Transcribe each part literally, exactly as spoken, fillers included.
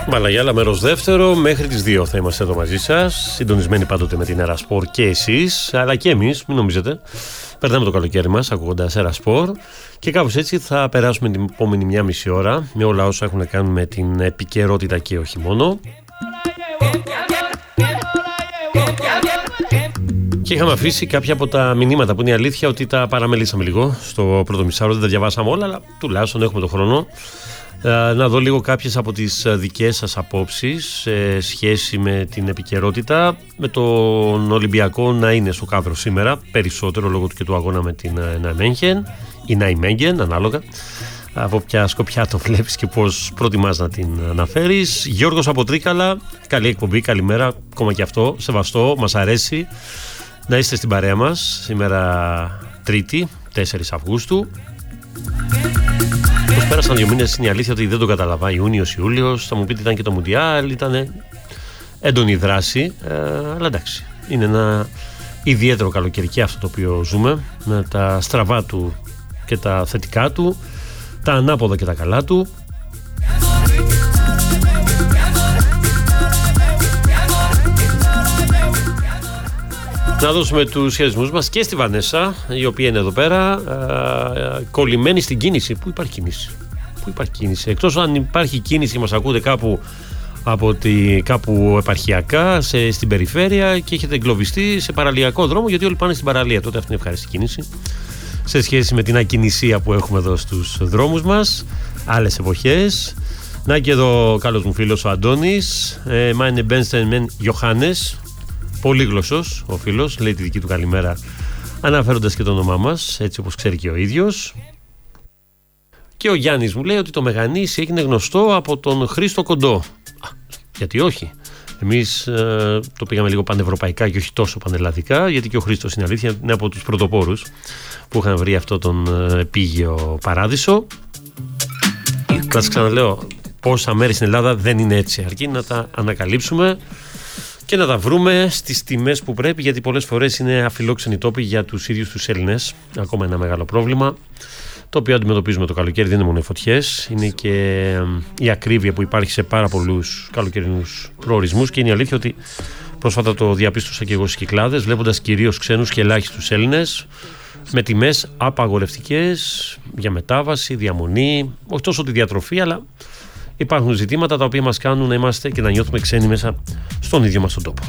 Μπαλαγιάλα, μέρος δεύτερο. Μέχρι τις δύο θα είμαστε εδώ μαζί σας. Συντονισμένοι πάντοτε με την Ερασπορ και εσείς, αλλά και εμείς, μην νομίζετε. Περνάμε το καλοκαίρι μας ακούγοντας Ερασπορ. Και κάπως έτσι θα περάσουμε την επόμενη μια μισή ώρα με όλα όσα έχουν να κάνουν με την επικαιρότητα και όχι μόνο. Και είχαμε αφήσει κάποια από τα μηνύματα που είναι η αλήθεια ότι τα παραμελήσαμε λίγο στο πρώτο μισάωρο. Δεν τα διαβάσαμε όλα, αλλά τουλάχιστον έχουμε τον χρόνο να δω λίγο κάποιες από τις δικές σας απόψεις σε σχέση με την επικαιρότητα, με τον Ολυμπιακό να είναι στο κάδρο σήμερα περισσότερο λόγω του και του αγώνα με την Νάιμενγεν ή Νάιμενγεν, ανάλογα από ποια σκοπιά το βλέπεις και πώς προτιμάς να την αναφέρεις. Γιώργος από Τρίκαλα, καλή εκπομπή, καλημέρα, ακόμα και αυτό, σεβαστό, μας αρέσει να είστε στην παρέα μας σήμερα Τρίτη, τέσσερις Αυγούστου. Πώς πέρασαν δύο μήνες είναι η αλήθεια ότι δεν το καταλαβα. Ιούνιος, Ιούλιος, θα μου πείτε ήταν και το Μουντιάλ, ήταν έντονη δράση, ε, αλλά εντάξει, είναι ένα ιδιαίτερο καλοκαιρική αυτό το οποίο ζούμε, με τα στραβά του και τα θετικά του, τα ανάποδα και τα καλά του. Να δώσουμε τους χαιρισμούς μας και στη Βανέσα, η οποία είναι εδώ πέρα, ε, κολλημένη στην κίνηση. Πού υπάρχει κίνηση, Πού υπάρχει κίνηση, εκτός αν υπάρχει κίνηση και μας ακούτε κάπου, από τη, κάπου επαρχιακά, σε, στην περιφέρεια και έχετε εγκλωβιστεί σε παραλιακό δρόμο, γιατί όλοι πάνε στην παραλία. Τότε αυτή είναι ευχάριστη κίνηση σε σχέση με την ακινησία που έχουμε εδώ στους δρόμους μας. Άλλες εποχές. Να και εδώ καλός μου φίλος ο Αντώνης, ε, Μάινε Μπένστεν Μεν Ιωάννης. Πολύγλωσσος ο φίλος, λέει τη δική του καλημέρα αναφέροντας και το όνομά μας, έτσι όπως ξέρει και ο ίδιος. Και ο Γιάννης μου λέει ότι το Μεγανήσι έγινε γνωστό από τον Χρήστο Κοντό. Α, γιατί όχι. Εμείς ε, το πήγαμε λίγο πανευρωπαϊκά και όχι τόσο πανελλαδικά, γιατί και ο Χρήστος είναι αλήθεια, είναι από τους πρωτοπόρους που είχαν βρει αυτό τον ε, επίγειο παράδεισο. Θα σας ξαναλέω, πόσα μέρη στην Ελλάδα δεν είναι έτσι, αρκεί να τα ανακαλύψουμε και να τα βρούμε στις τιμές που πρέπει, γιατί πολλές φορές είναι αφιλόξενοι τόποι για τους ίδιους τους Έλληνες. Ακόμα ένα μεγάλο πρόβλημα το οποίο αντιμετωπίζουμε το καλοκαίρι. Δεν είναι μόνο οι φωτιές, είναι και η ακρίβεια που υπάρχει σε πάρα πολλούς καλοκαιρινούς προορισμούς. Και είναι η αλήθεια ότι πρόσφατα το διαπίστωσα και εγώ στις Κυκλάδες, βλέποντας κυρίως ξένους και ελάχιστους Έλληνες με τιμές απαγορευτικές για μετάβαση, διαμονή, όχι τόσο τη διατροφή, αλλά υπάρχουν ζητήματα τα οποία μας κάνουν να είμαστε και να νιώθουμε ξένοι μέσα στον ίδιο μας τον τόπο.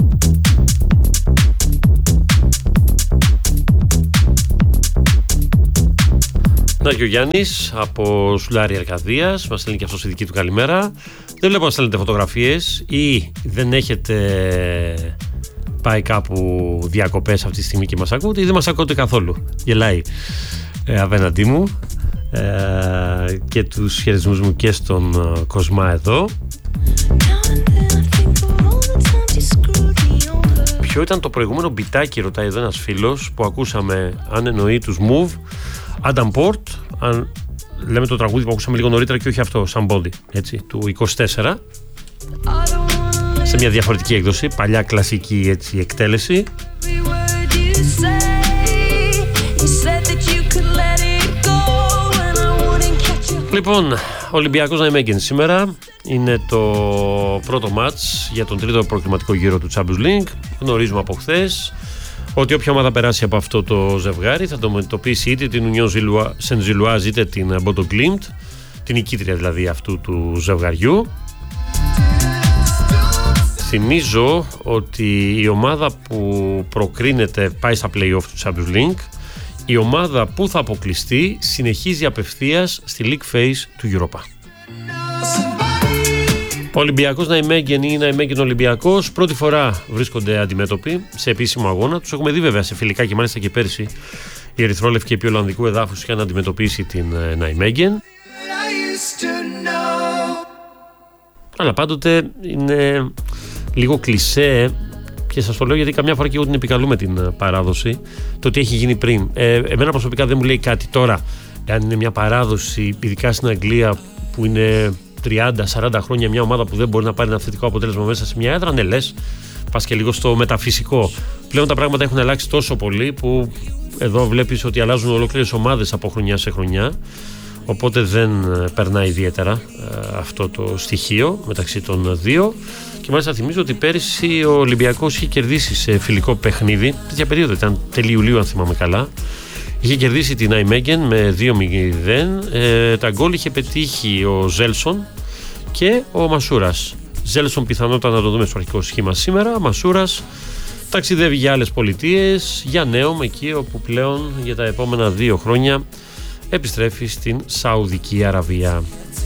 Να και ο Γιάννης από Σουλάρι Αρκαδίας μας στέλνει και αυτός η δική του καλημέρα. Δεν βλέπω να στέλνετε φωτογραφίες ή δεν έχετε πάει κάπου διακοπές αυτή τη στιγμή και μας ακούτε ή δεν μας ακούτε καθόλου. Γελάει ε, απέναντί μου. Ε, και τους χαιρισμούς μου και στον uh, Κοσμά εδώ. Ποιο ήταν το προηγούμενο μπιτάκι, ρωτάει εδώ ένας φίλος, που ακούσαμε, αν εννοεί τους Move, Adam Port, αν λέμε το τραγούδι που ακούσαμε λίγο νωρίτερα και όχι αυτό, Somebody, έτσι, του είκοσι τέσσερα, σε μια διαφορετική έκδοση, παλιά κλασική έτσι εκτέλεση. Λοιπόν, Ολυμπιακός Νάιμενγεν σήμερα είναι το πρώτο μάτς για τον τρίτο προκριματικό γύρο του Champions League. Γνωρίζουμε από χθες ότι όποια ομάδα περάσει από αυτό το ζευγάρι θα το αντιμετωπίσει είτε την Union Saint-Gilloise είτε την Bodo Glimt, την νικήτρια δηλαδή αυτού του ζευγαριού. Θυμίζω ότι η ομάδα που προκρίνεται πάει στα play-off του Champions League. Η ομάδα που θα αποκλειστεί συνεχίζει απευθείας στη League Phase του Europa. Ο Ολυμπιακός Νάιμενγεν ή Νάιμενγεν Ολυμπιακός πρώτη φορά βρίσκονται αντιμέτωποι σε επίσημο αγώνα. Τους έχουμε δει βέβαια σε φιλικά και μάλιστα και πέρσι η ερυθρόλευκη επί Ολλανδικού εδάφους είχαν αντιμετωπίσει την Νάιμενγεν. Αλλά πάντοτε είναι λίγο κλισέ. Και σας το λέω γιατί καμιά φορά και εγώ την επικαλούμε την παράδοση, το τι έχει γίνει πριν. Ε, εμένα προσωπικά δεν μου λέει κάτι τώρα, αν είναι μια παράδοση, ειδικά στην Αγγλία που είναι τριάντα σαράντα χρόνια, μια ομάδα που δεν μπορεί να πάρει ένα θετικό αποτέλεσμα μέσα σε μια έδρα, ναι, λες, πας και λίγο στο μεταφυσικό. Πλέον τα πράγματα έχουν αλλάξει τόσο πολύ που εδώ βλέπεις ότι αλλάζουν ολόκληρες ομάδες από χρονιά σε χρονιά. οπότε δεν περνάει ιδιαίτερα ε, αυτό το στοιχείο μεταξύ των δύο. Και μάλιστα θυμίζω ότι πέρυσι ο Ολυμπιακός είχε κερδίσει σε φιλικό παιχνίδι, τέτοια περίοδο ήταν τέλη Ιουλίου αν θυμάμαι καλά, είχε κερδίσει την Νάιμεγγεν με δύο μηδέν. ε, τα γκολ είχε πετύχει ο Ζέλσον και ο Μασούρας. Ζέλσον πιθανότατα να το δούμε στο αρχικό σχήμα σήμερα. Μασούρας ταξιδεύει για άλλες πολιτείες, για Νέομ, εκεί όπου πλέον για τα επόμενα δύο χρόνια επιστρέφει στην Σαουδική Αραβία.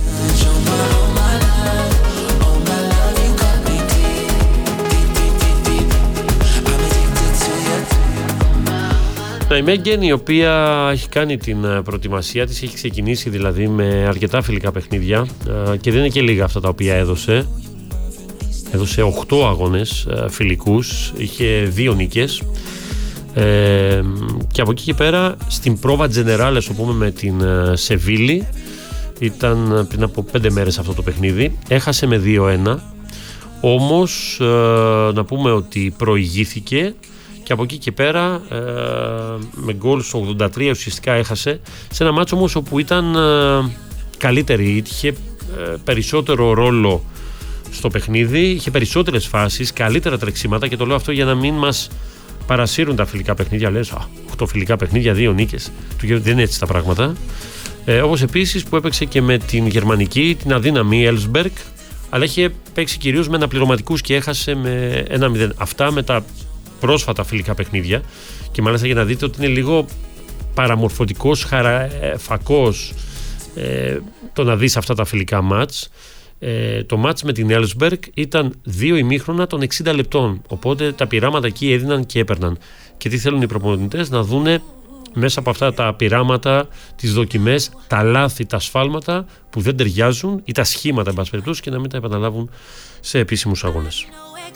Νάιμεγγεν, η οποία έχει κάνει την προετοιμασία της, έχει ξεκινήσει δηλαδή με αρκετά φιλικά παιχνίδια και δεν είναι και λίγα αυτά τα οποία έδωσε. Έδωσε οκτώ αγώνες φιλικούς, είχε δύο νίκες ε, και από εκεί και πέρα στην πρόβα Τζενεράλες, όπου πούμε με την Σεβίλη, ήταν πριν από πέντε μέρες αυτό το παιχνίδι, έχασε με δύο ένα, όμως ε, να πούμε ότι προηγήθηκε και από εκεί και πέρα ε, με γκολ στο ογδόντα τρία ουσιαστικά έχασε, σε ένα μάτσο όμως όπου ήταν ε, καλύτερη, είχε ε, περισσότερο ρόλο στο παιχνίδι, είχε περισσότερες φάσεις, καλύτερα τρεξίματα, και το λέω αυτό για να μην μας παρασύρουν τα φιλικά παιχνίδια. Λες, α, οκτώ φιλικά παιχνίδια, δύο νίκες. Δεν είναι έτσι τα πράγματα. Ε, όπως επίσης που έπαιξε και με την γερμανική, την αδύναμη Elfsberg, αλλά είχε παίξει κυρίως με αναπληρωματικούς και έχασε με ένα μηδέν. Αυτά με τα πρόσφατα φιλικά παιχνίδια, και μάλιστα για να δείτε ότι είναι λίγο παραμορφωτικός, χαραφακός ε, το να δεις αυτά τα φιλικά μάτς. Ε, το μάτς με την Elfsberg ήταν δύο ημίχρονα των εξήντα λεπτών, οπότε τα πειράματα εκεί έδιναν και έπαιρναν. Και τι θέλουν οι προπονητές? Να δούνε μέσα από αυτά τα πειράματα, τις δοκιμές, τα λάθη, τα σφάλματα που δεν ταιριάζουν ή τα σχήματα εν πάση περιπτώσει, και να μην τα επαναλάβουν σε επίσημους αγώνες.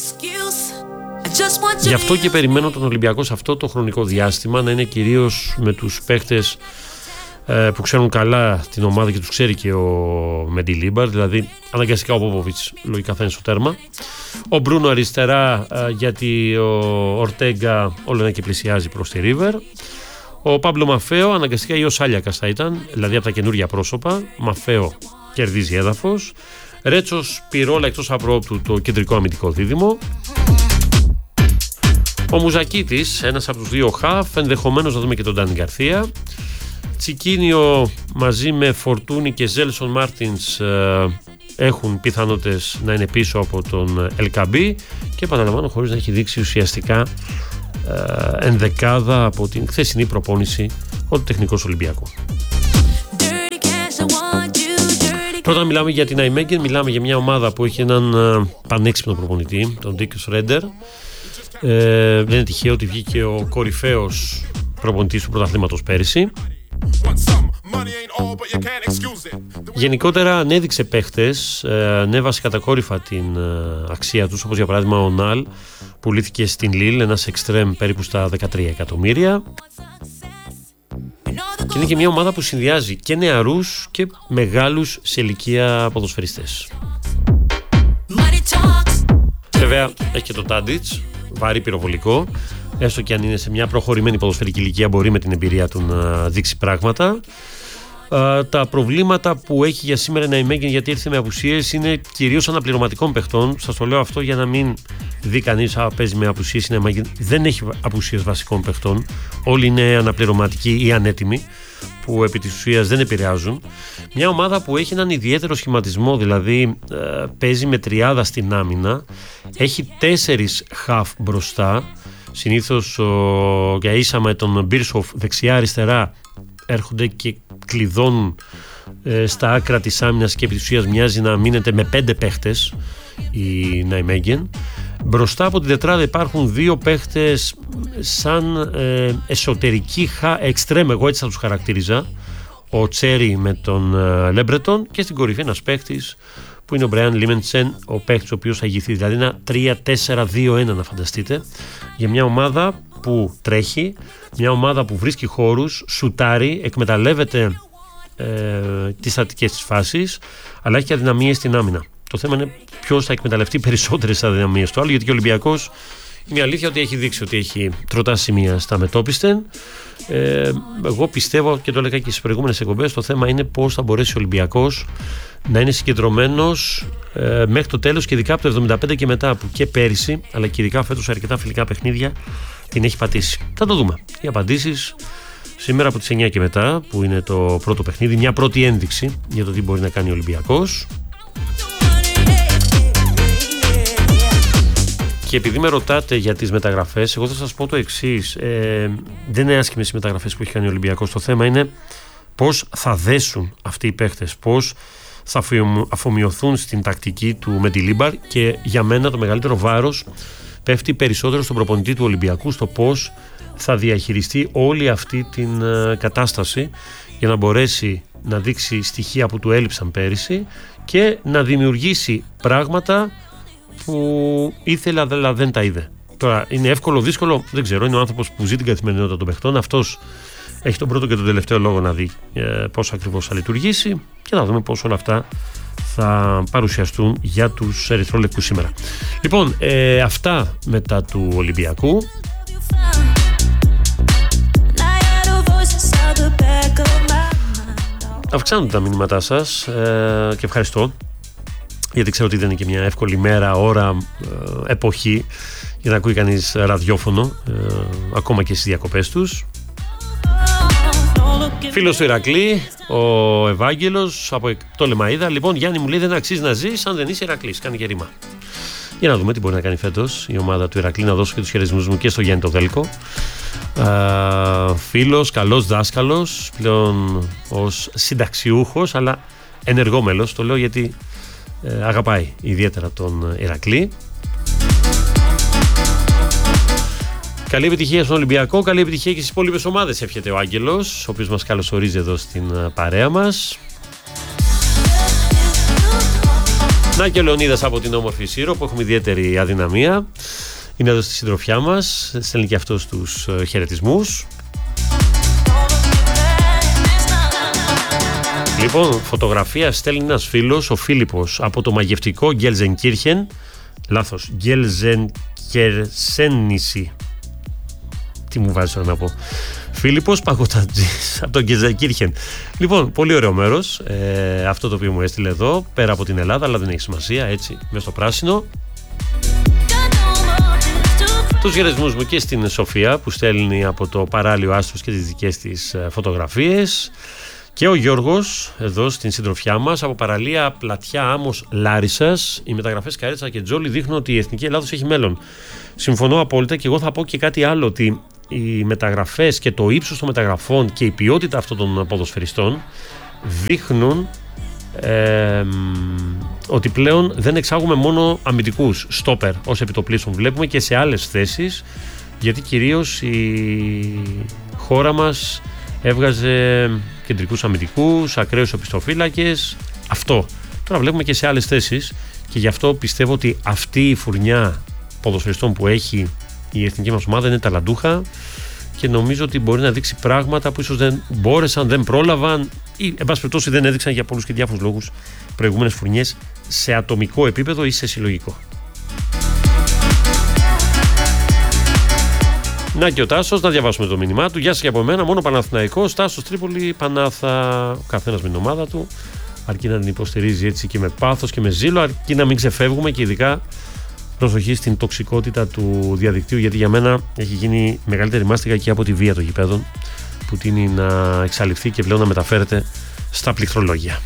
Γι' αυτό και περιμένω τον Ολυμπιακό σε αυτό το χρονικό διάστημα να είναι κυρίως με τους παίχτες που ξέρουν καλά την ομάδα και τους ξέρει και ο Μεντιλίμπαρ, δηλαδή αναγκαστικά ο Πόποβιτς λογικά θα είναι στο τέρμα, ο Μπρούνο αριστερά, γιατί ο Ορτέγκα όλο ένα και πλησιάζει προς τη Ρίβερ, ο Πάμπλο Μαφέο αναγκαστικά, ή ο Σάλιακας θα ήταν, δηλαδή από τα καινούργια πρόσωπα. Μαφέο κερδίζει έδαφος, Ρέτσος Πυρόλα εκτός απρόπτου το κεντρικό αμυντικό δίδυμο, ο Μουζακίτης ένας από τους δύο χαφ, ενδεχομένως να δούμε και τον Ντάνι Γκαρθία. Τσικίνιο μαζί με Φορτούνι και Ζέλσον Μάρτινς ε, έχουν πιθανότητες να είναι πίσω από τον Ελκαμπή, και επαναλαμβάνω χωρίς να έχει δείξει ουσιαστικά ε, ενδεκάδα από την χθεσινή προπόνηση ο τεχνικός Ολυμπιακού. Πρώτα μιλάμε για την Νάιμεγγεν, μιλάμε για μια ομάδα που έχει έναν ε, πανέξυπνο προπονητή, τον Ντίκ Σρέντερ. Ε, δεν είναι τυχαίο ότι βγήκε ο κορυφαίος προπονητής του πρωταθλήματος πέρυσι. Γενικότερα ανέδειξε παίχτες, ανέβασε κατακόρυφα την αξία τους, όπως για παράδειγμα ο Νάλ που πουλήθηκε στην Λίλ, ένας εξτρέμ περίπου στα δεκατρία εκατομμύρια, και είναι και μια ομάδα που συνδυάζει και νεαρούς και μεγάλους σε ηλικία ποδοσφαιριστές. Βέβαια έχει και το Τάντιτς, βαρύ πυροβολικό, έστω και αν είναι σε μια προχωρημένη ποδοσφαιρική ηλικία, μπορεί με την εμπειρία του να δείξει πράγματα. Uh, τα προβλήματα που έχει για σήμερα η Νάιμεγγεν, γιατί ήρθε με απουσίες, είναι κυρίως αναπληρωματικών παιχτών. Σας το λέω αυτό για να μην δει κανείς α, παίζει με απουσίες η Νάιμεγγεν. Δεν έχει απουσίες βασικών παιχτών. Όλοι είναι αναπληρωματικοί ή ανέτοιμοι, που επί της ουσίας δεν επηρεάζουν. Μια ομάδα που έχει έναν ιδιαίτερο σχηματισμό, δηλαδή uh, παίζει με τριάδα στην άμυνα, έχει τέσσερις χαφ μπροστά. Συνήθως ο Γκαΐσα με τον Μπίρσοφ δεξιά-αριστερά έρχονται και κλειδώνουν ε, στα άκρα της άμυνας, και επί της ουσίας μοιάζει να μείνεται με πέντε παίχτες η Νάιμεγγεν. Μπροστά από την τετράδα υπάρχουν δύο παίχτες σαν ε, εσωτερική εξτρέμ, εγώ έτσι θα τους χαρακτήριζα, ο Τσέρι με τον ε, Λέμπρετον, και στην κορυφή ένας παίχτης που είναι ο Μπρέαν Λίμεντσεν, ο παίχτης ο οποίος θα ηγηθεί, δηλαδή ένα τρία τέσσερα δύο ένα να φανταστείτε, για μια ομάδα που τρέχει, μια ομάδα που βρίσκει χώρους, σουτάρει, εκμεταλλεύεται ε, τις στατικές της φάσεις, αλλά έχει και αδυναμίες στην άμυνα. Το θέμα είναι ποιος θα εκμεταλλευτεί περισσότερες αδυναμίες του άλλου, γιατί και ο Ολυμπιακός Μια αλήθεια ότι έχει δείξει ότι έχει τροτά σημεία στα μετόπιστεν. Ε, εγώ πιστεύω, και το έλεγα και στις προηγούμενες εκπομπές, το θέμα είναι πώς θα μπορέσει ο Ολυμπιακός να είναι συγκεντρωμένος ε, μέχρι το τέλος, και ειδικά από το εβδομήντα πέντε και μετά, που και πέρυσι αλλά και ειδικά φέτος αρκετά φιλικά παιχνίδια την έχει πατήσει. Θα το δούμε. Οι απαντήσεις σήμερα από τις εννιά και μετά, που είναι το πρώτο παιχνίδι, μια πρώτη ένδειξη για το τι μπορεί να κάνει ο Ολυμπιακός. Και επειδή με ρωτάτε για τις μεταγραφές, εγώ θα σας πω το εξής. Ε, δεν είναι άσχημες οι μεταγραφές που έχει κάνει ο Ολυμπιακός. Το θέμα είναι πώς θα δέσουν αυτοί οι παίχτες, πώς θα αφομοιωθούν στην τακτική του Μεντιλίμπαρ, και για μένα το μεγαλύτερο βάρος πέφτει περισσότερο στον προπονητή του Ολυμπιακού, στο πώς θα διαχειριστεί όλη αυτή την ε, κατάσταση για να μπορέσει να δείξει στοιχεία που του έλειψαν πέρυσι και να δημιουργήσει πράγματα που ήθελε αλλά δεν τα είδε. Τώρα είναι εύκολο, δύσκολο, δεν ξέρω. Είναι ο άνθρωπος που ζει την καθημερινότητα των παιχτών. Αυτός έχει τον πρώτο και τον τελευταίο λόγο να δει ε, πώς ακριβώς θα λειτουργήσει, και να δούμε πώς όλα αυτά θα παρουσιαστούν για τους ερυθρόλευκους σήμερα. Λοιπόν, ε, αυτά μετά του Ολυμπιακού. Αυξάνονται τα μηνύματά σας ε, και ευχαριστώ, γιατί ξέρω ότι δεν είναι και μια εύκολη μέρα, ώρα, ε, εποχή για να ακούει κανείς ραδιόφωνο, ε, ακόμα και στις διακοπές τους. Φίλος του Ηρακλή, ο Ευάγγελος από το Λεμαΐδα. Λοιπόν, Γιάννη, μου λέει, δεν αξίζει να ζεις αν δεν είσαι Ηρακλής. Κάνει και ρήμα. Για να δούμε τι μπορεί να κάνει φέτος η ομάδα του Ηρακλή. Να δώσω και τους χαιρετισμούς μου και στο Γιάννη το Δέλκο. Α, φίλος, καλός δάσκαλος, πλέον ως συνταξιούχος, αλλά ενεργό μέλος. Το λέω γιατί ε, αγαπάει ιδιαίτερα τον Ηρακλή. Καλή επιτυχία στον Ολυμπιακό, καλή επιτυχία και στις υπόλοιπες ομάδες, εύχεται ο Άγγελος, ο οποίος μας καλωσορίζει εδώ στην παρέα μας. Να και ο Λεωνίδας από την όμορφη Σύρο, που έχουμε ιδιαίτερη αδυναμία. Είναι εδώ στη συντροφιά μας, στέλνει και αυτός τους χαιρετισμούς. Λοιπόν, φωτογραφία στέλνει ένας φίλος, ο Φίλιππος, από το μαγευτικό Γκέλζενκίρχεν. Λάθος, Γκέλζενκερσέννηση. Τι μου βάζει τώρα να πω. Φίλιππος Παγωτατζής από τον Γκέλζενκίρχεν. Λοιπόν, πολύ ωραίο μέρος, ε, αυτό το οποίο μου έστειλε εδώ, πέρα από την Ελλάδα, αλλά δεν έχει σημασία, έτσι, μέσα στο πράσινο. Τους χαιρετισμούς μου και στην Σοφία, που στέλνει από το παράλιο άστρος και τις δικές της φωτογραφίες. Και ο Γιώργος, εδώ στην συντροφιά μας, από παραλία Πλατιά Άμμος Λάρισσας. Οι μεταγραφές Καρέτσα και Τζόλι δείχνουν ότι η Εθνική Ελλάδος έχει μέλλον. Συμφωνώ απόλυτα, και εγώ θα πω και κάτι άλλο, ότι οι μεταγραφές και το ύψος των μεταγραφών και η ποιότητα αυτών των ποδοσφαιριστών δείχνουν ε, ότι πλέον δεν εξάγουμε μόνο αμυντικούς, στόπερ ως επιτοπλίστων. Βλέπουμε και σε άλλες θέσεις, γιατί κυρίως η χώρα μας έβγαζε κεντρικούς αμυντικούς, ακραίους οπισθοφύλακες. Αυτό. Τώρα βλέπουμε και σε άλλες θέσεις, και γι' αυτό πιστεύω ότι αυτή η φουρνιά ποδοσφαιριστών που έχει η εθνική μας ομάδα είναι ταλαντούχα, και νομίζω ότι μπορεί να δείξει πράγματα που ίσως δεν μπόρεσαν, δεν πρόλαβαν, ή εν πάση περιπτώσει δεν έδειξαν για πολλούς και διάφορους λόγους προηγούμενες φουρνιές σε ατομικό επίπεδο ή σε συλλογικό. Να και ο Τάσος, να διαβάσουμε το μήνυμά του. Γεια σας και από μένα, μόνο Παναθηναϊκός, Τάσος Τρίπολη, Πανάθα, ο καθένας με την ομάδα του, αρκεί να την υποστηρίζει έτσι και με πάθος και με ζήλο, αρκεί να μην ξεφεύγουμε, και ειδικά προσοχή στην τοξικότητα του διαδικτύου, γιατί για μένα έχει γίνει μεγαλύτερη μάστιγα και από τη βία των γηπέδων, που τείνει να εξαλειφθεί και πλέον να μεταφέρεται στα πληκτρολόγια.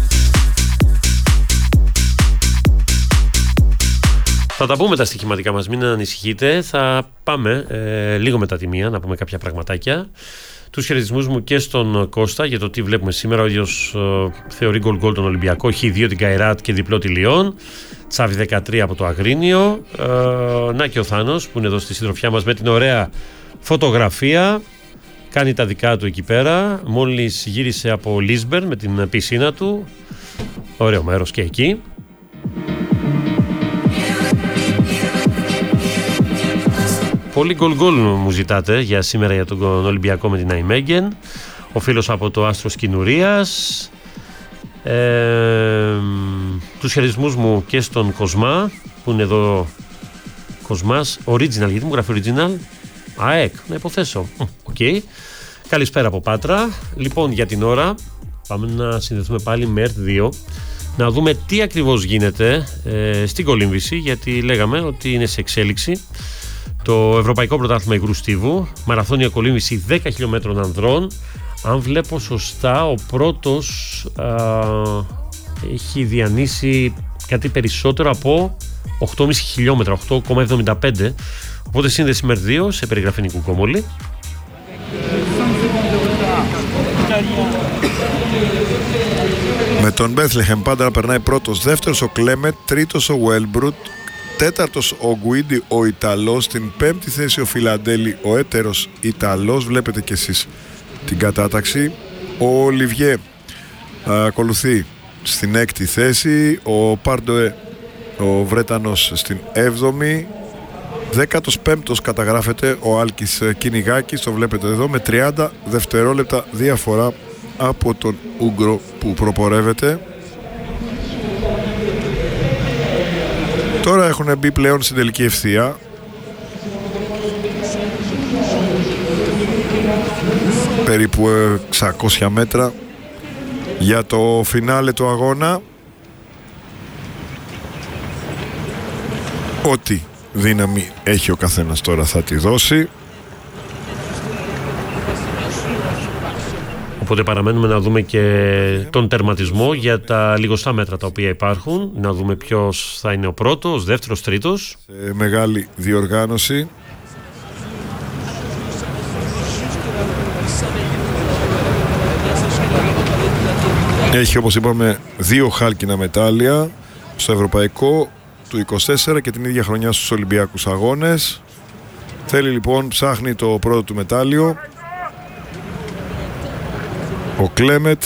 Θα τα πούμε τα στοιχηματικά μας, μην ανησυχείτε. Θα πάμε ε, λίγο μετά τη μία να πούμε κάποια πραγματάκια. Τους χαιρετισμούς μου και στον Κώστα για το τι βλέπουμε σήμερα. Ο ίδιος ε, θεωρεί γκολ γκολ τον Ολυμπιακό, χ δύο την Καϊράτ και διπλό τη Λιόν. Τσάβη δεκατρία από το Αγρίνιο. Ε, να και ο Θάνος που είναι εδώ στη συντροφιά μας με την ωραία φωτογραφία. Κάνει τα δικά του εκεί πέρα. Μόλις γύρισε από Λίσμπερν με την πισίνα του. Ωραίο μέρος και εκεί. Πολύ γκολ γκολ μου ζητάτε για σήμερα για τον Ολυμπιακό με την Αϊμέγγεν. Ο φίλος από το Άστρος Κινουρίας. Ε, τους χαιρετισμούς μου και στον Κοσμά που είναι εδώ δίσκος μας, original, γιατί μου γράφει original, ΑΕΚ, να υποθέσω. Οκ. Okay. Καλησπέρα από Πάτρα. Λοιπόν, για την ώρα πάμε να συνδεθούμε πάλι με ερτ δύο, να δούμε τι ακριβώς γίνεται ε, στην κολύμβηση, γιατί λέγαμε ότι είναι σε εξέλιξη το Ευρωπαϊκό Πρωτάθλημα Υγρού Στίβου, μαραθώνια κολύμβηση δέκα χιλιόμετρων ανδρών. Αν βλέπω σωστά, ο πρώτος α, έχει διανύσει κάτι περισσότερο από οκτώ κόμμα πέντε χιλιόμετρα, οκτώ κόμμα εβδομήντα πέντε. Οπότε σύνδεση με ερτ δύο σε περιγραφή Νικού Κόμολη. Με τον Μπέθλεχεμ πάντα να περνάει πρώτος, δεύτερος ο Κλέμετ, τρίτος ο Βέλμπρουτ, τέταρτος ο Γκουίντι ο Ιταλός, στην πέμπτη θέση ο Φιλαντέλη ο έτερος Ιταλός, βλέπετε και εσείς την κατάταξη. Ο Ολιβιέ ακολουθεί στην έκτη θέση, ο Πάρντοε ο Βρέτανος στην έβδομη, δέκατος πέμπτος καταγράφεται ο Άλκης Κυνηγάκης, το βλέπετε εδώ, με τριάντα δευτερόλεπτα διαφορά από τον Ούγκρο που προπορεύεται. Τώρα έχουν μπει πλέον στην τελική ευθεία. Περίπου εξακόσια μέτρα για το φινάλε του αγώνα. Ό,τι δύναμη έχει ο καθένας τώρα θα τη δώσει. Οπότε παραμένουμε να δούμε και τον τερματισμό για τα λιγοστά μέτρα τα οποία υπάρχουν. Να δούμε ποιος θα είναι ο πρώτος, δεύτερος, τρίτος. Σε μεγάλη διοργάνωση. Έχει, όπως είπαμε, δύο χάλκινα μετάλλια στο ευρωπαϊκό του είκοσι τέσσερα και την ίδια χρονιά στους Ολυμπιακούς Αγώνες. Θέλει λοιπόν, ψάχνει το πρώτο του μετάλλιο. Ο Κλέμετ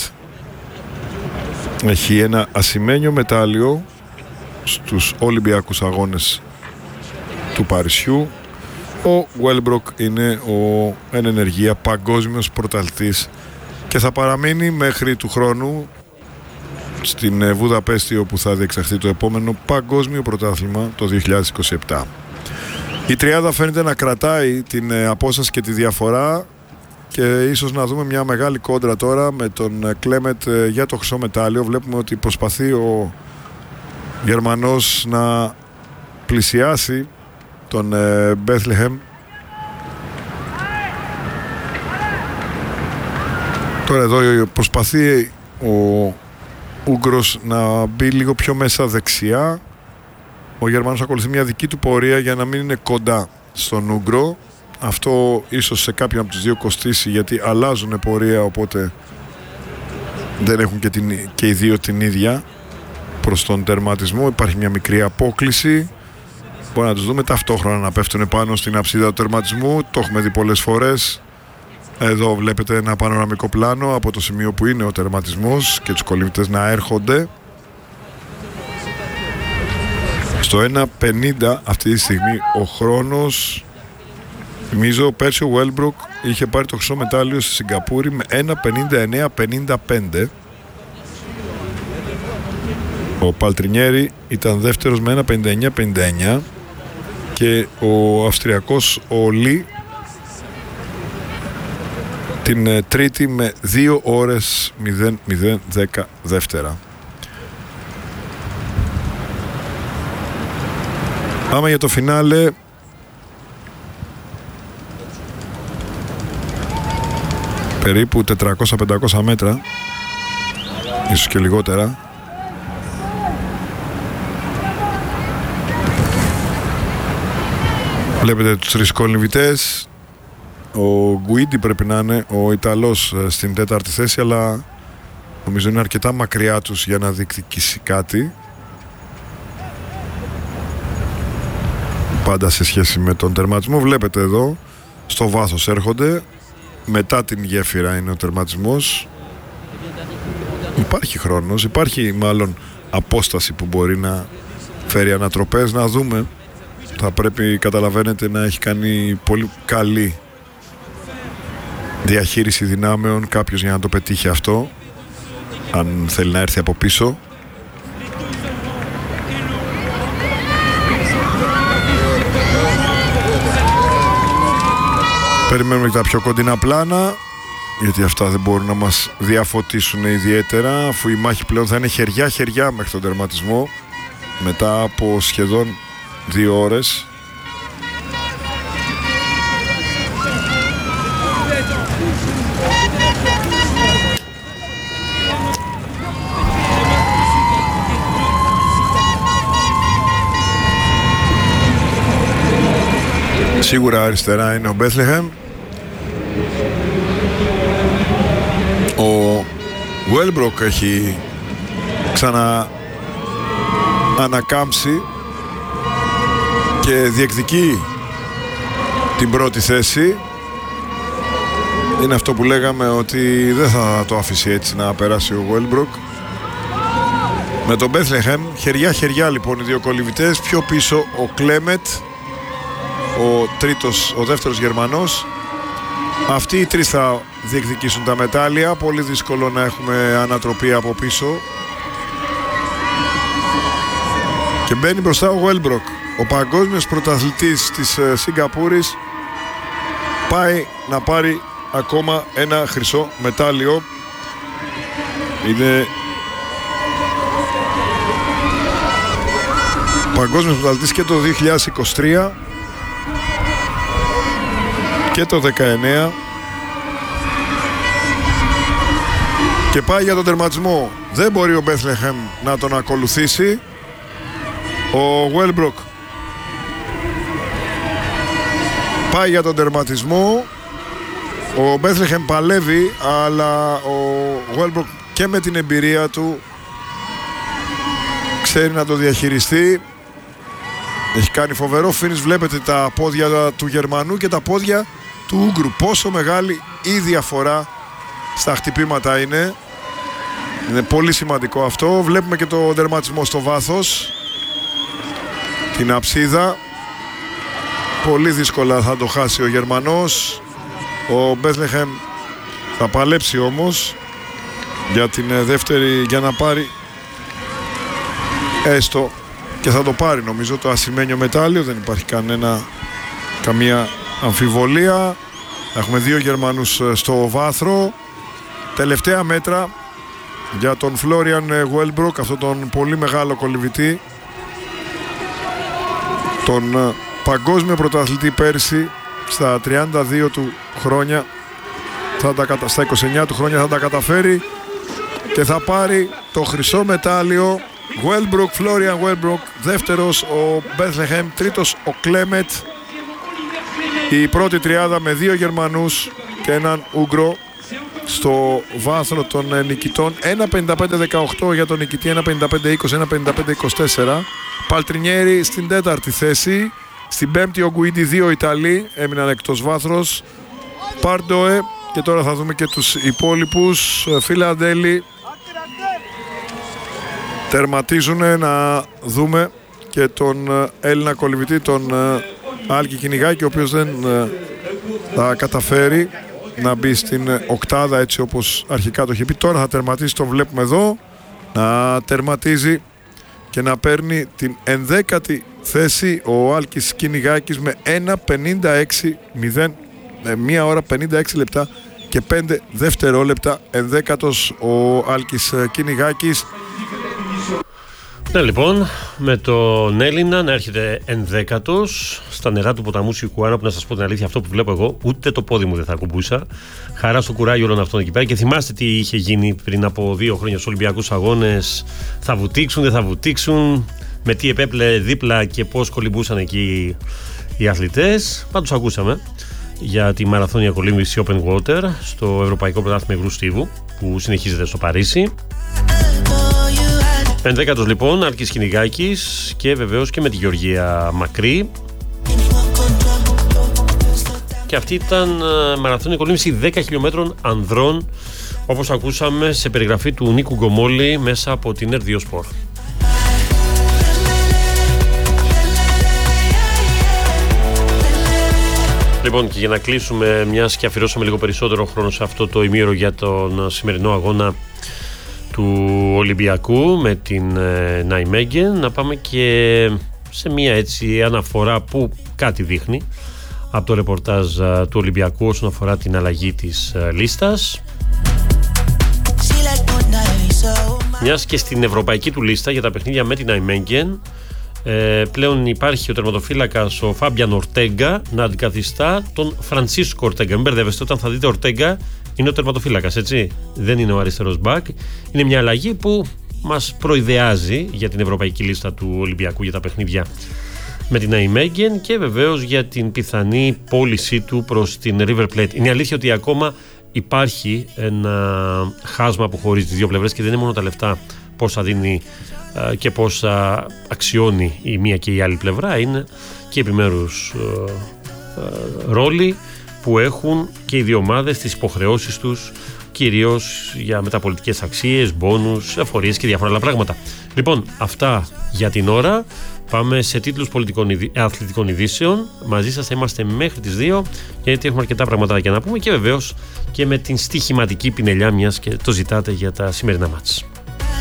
έχει ένα ασημένιο μετάλλιο στους Ολυμπιακούς Αγώνες του Παρισιού. Ο Βέλμπροκ είναι ο εν ενεργεία παγκόσμιος πρωταθλητής και θα παραμείνει μέχρι του χρόνου στην Βουδαπέστη, όπου θα διεξαχθεί το επόμενο παγκόσμιο πρωτάθλημα το δύο χιλιάδες είκοσι επτά. Η τριάδα φαίνεται να κρατάει την απόσταση και τη διαφορά και ίσως να δούμε μια μεγάλη κόντρα τώρα με τον Κλέμετ για το χρυσό μετάλλιο. Βλέπουμε ότι προσπαθεί ο Γερμανός να πλησιάσει τον Μπέθλεχεμ. Τώρα εδώ προσπαθεί ο Ούγκρος να μπει λίγο πιο μέσα δεξιά. Ο Γερμανός ακολουθεί μια δική του πορεία για να μην είναι κοντά στον Ούγκρο. Αυτό ίσως σε κάποιον από τους δύο κοστίσει, γιατί αλλάζουν πορεία, οπότε δεν έχουν και, την, και οι δύο την ίδια προς τον τερματισμό. Υπάρχει μια μικρή απόκλιση. Μπορεί να τους δούμε ταυτόχρονα να πέφτουν πάνω στην αψίδα του τερματισμού. Το έχουμε δει πολλές φορές. Εδώ βλέπετε ένα πανοραμικό πλάνο από το σημείο που είναι ο τερματισμός και τους κολυμβητές να έρχονται. Στο ένα πενήντα αυτή τη στιγμή ο χρόνος. Θυμίζω πέρσι ο Βέλμπροκ είχε πάρει το χρυσό μετάλλιο στη Σιγκαπούρη με ένα πενήντα εννέα πενήντα πέντε. Ο Παλτρινιέρη ήταν δεύτερος με ένα πενήντα εννέα πενήντα εννέα και ο Αυστριακός ο Λί την τρίτη με δύο ώρες μηδέν μηδέν δέκα δεύτερα. Πάμε για το φινάλε. Περίπου τετρακόσια με πεντακόσια μέτρα, ίσως και λιγότερα. Βλέπετε τους τρεις κολυμβητές. Ο Γκουίντι πρέπει να είναι ο Ιταλός στην τέταρτη θέση, αλλά νομίζω είναι αρκετά μακριά τους για να διεκδικήσει κάτι. Πάντα σε σχέση με τον τερματισμό. Βλέπετε εδώ, στο βάθος έρχονται. Μετά την γέφυρα είναι ο τερματισμός. Υπάρχει χρόνος, υπάρχει μάλλον απόσταση που μπορεί να φέρει ανατροπές. Να δούμε. Θα πρέπει, καταλαβαίνετε, να έχει κάνει πολύ καλή διαχείριση δυνάμεων κάποιος για να το πετύχει αυτό, αν θέλει να έρθει από πίσω. Περιμένουμε και τα πιο κοντινά πλάνα, γιατί αυτά δεν μπορούν να μας διαφωτίσουν ιδιαίτερα, αφού η μάχη πλέον θα είναι χεριά-χεριά μέχρι τον τερματισμό μετά από σχεδόν δύο ώρες. Σίγουρα αριστερά είναι ο Μπέθλεχεμ. Ο Γουέλμπροκ έχει ξανά ανακάμψει και διεκδικεί την πρώτη θέση. Είναι αυτό που λέγαμε, ότι δεν θα το αφήσει έτσι να περάσει ο Γουέλμπροκ. Με τον Μπέθλεχεμ χεριά-χεριά λοιπόν οι δύο κολυβητές. Πιο πίσω ο Κλέμετ, ο τρίτος, ο δεύτερος Γερμανός. Αυτοί οι τρεις θα διεκδικήσουν τα μετάλλια. Πολύ δύσκολο να έχουμε ανατροπή από πίσω. Και μπαίνει μπροστά ο Γουέλμπροκ, ο παγκόσμιος πρωταθλητής της Σιγκαπούρης. Πάει να πάρει ακόμα ένα χρυσό μετάλλιο. Είναι παγκόσμιος πρωταθλητής και το δύο χιλιάδες είκοσι τρία και το δεκαεννέα, και πάει για τον τερματισμό. Δεν μπορεί ο Μπέθλεχεμ να τον ακολουθήσει. Ο Γουέλμπροκ πάει για τον τερματισμό. Ο Μπέθλεχεμ παλεύει, αλλά ο Γουέλμπροκ και με την εμπειρία του ξέρει να το διαχειριστεί. Έχει κάνει φοβερό φίνις. Βλέπετε τα πόδια του Γερμανού και τα πόδια του Ούγκρου. Πόσο μεγάλη η διαφορά στα χτυπήματα είναι. Είναι πολύ σημαντικό αυτό. Βλέπουμε και το τερματισμό στο βάθος, την αψίδα. Πολύ δύσκολα θα το χάσει ο Γερμανός. Ο Μπέθλεχεμ θα παλέψει όμως για την δεύτερη, για να πάρει έστω, και θα το πάρει νομίζω, το ασημένιο μετάλλιο. Δεν υπάρχει κανένα, καμία αμφιβολία. Έχουμε δύο Γερμανούς στο βάθρο. Τελευταία μέτρα για τον Φλόριαν Γουέλμπροκ, αυτόν τον πολύ μεγάλο κολυβητή, τον παγκόσμιο πρωταθλητή πέρσι. Στα τριάντα δύο του χρόνια, θα τα, στα είκοσι εννέα του χρόνια θα τα καταφέρει και θα πάρει το χρυσό μετάλλιο. Γουέλμπροκ, Φλόριαν Γουέλμπροκ, δεύτερος ο Μπέθλεχεμ, τρίτος ο Κλέμετ. Η πρώτη τριάδα με δύο Γερμανούς και έναν Ούγκρο στο βάθρο των νικητών. ένα πενήντα πέντε δεκαοκτώ για τον νικητή, ένα πενήντα πέντε είκοσι, ένα πενήντα πέντε είκοσι τέσσερα. Παλτρινιέρη στην τέταρτη θέση. Στην πέμπτη ο Γκουίντι, δύο Ιταλοί έμειναν εκτός βάθρος. Πάρντοε, και τώρα θα δούμε και τους υπόλοιπους. Φιλαντέλη τερματίζουν. Να δούμε και τον Έλληνα κολυβητή, τον Άλκη Κυνηγάκη, ο οποίος δεν θα καταφέρει να μπει στην οκτάδα έτσι όπως αρχικά το είχε πει. Τώρα θα τερματίσει, τον βλέπουμε εδώ να τερματίζει και να παίρνει την ενδέκατη θέση ο Άλκης Κυνηγάκης με ένα πενήντα έξι μηδέν, μία ώρα πενήντα έξι λεπτά και πέντε δευτερόλεπτα. Ενδέκατος ο Άλκης Κυνηγάκης. Ναι, λοιπόν, με τον Έλληνα να έρχεται ενδέκατος στα νερά του ποταμού Σικουάνα, που να σας πω την αλήθεια, αυτό που βλέπω εγώ, ούτε το πόδι μου δεν θα ακουμπούσα. Χαρά στο κουράγιο όλων αυτών εκεί πέρα. Και θυμάστε τι είχε γίνει πριν από δύο χρόνια στους Ολυμπιακούς Αγώνες. Θα βουτήξουν, δεν θα βουτήξουν, με τι επέπλε δίπλα και πώς κολυμπούσαν εκεί οι αθλητές. Πάντως ακούσαμε για τη μαραθώνια κολύμβηση Open Water στο Ευρωπαϊκό Πρωτάθλημα Υγρού Στίβου που συνεχίζεται στο Παρίσι. Ενδέκατος λοιπόν Άλκης Κυνηγάκης, και βεβαίως και με τη Γεωργία Μακρύ. Και αυτή ήταν μαραθώνια κολύμβηση δέκα χιλιόμετρων ανδρών, όπως ακούσαμε σε περιγραφή του Νίκου Γκομόλη μέσα από την Ερ δύο Σπορ. Λοιπόν, και για να κλείσουμε, μιας και αφιερώσαμε λίγο περισσότερο χρόνο σε αυτό το ημίωρο για τον σημερινό αγώνα του Ολυμπιακού με την ε, Νάιμέγγεν, να πάμε και σε μια έτσι αναφορά που κάτι δείχνει. από το ρεπορτάζ του Ολυμπιακού όσον αφορά την αλλαγή της λίστας. Μιας και στην ευρωπαϊκή του λίστα για τα παιχνίδια με την Nijmegen, ε, πλέον υπάρχει ο τερματοφύλακας ο Φάμπιαν Ορτέγκα να αντικαθιστά τον Φρανσίσκο Ορτέγκα. Μην μπερδεύεστε, όταν θα δείτε Ορτέγκα είναι ο τερματοφύλακας, έτσι. Δεν είναι ο αριστερός μπακ. Είναι μια αλλαγή που μας προειδεάζει για την ευρωπαϊκή λίστα του Ολυμπιακού για τα παιχνίδια με την Nijmegen και βεβαίως για την πιθανή πώλησή του προς την River Plate. Είναι αλήθεια ότι ακόμα υπάρχει ένα χάσμα που χωρίζει τις δύο πλευρές και δεν είναι μόνο τα λεφτά πόσα δίνει και πόσα αξιώνει η μία και η άλλη πλευρά, είναι και επιμέρους ρόλοι που έχουν και οι δύο ομάδες, τις υποχρεώσεις τους, κυρίως για μεταπολιτικές αξίες, μπόνους, εφορίες και διάφορα άλλα πράγματα. Λοιπόν, αυτά για την ώρα. Πάμε σε τίτλους πολιτικών, αθλητικών ειδήσεων. Μαζί σας θα είμαστε μέχρι τις δύο, γιατί έχουμε αρκετά πραγματάκια να πούμε και βεβαίως και με την στοιχηματική πινελιά, μιας και το ζητάτε για τα σημερινά μάτς.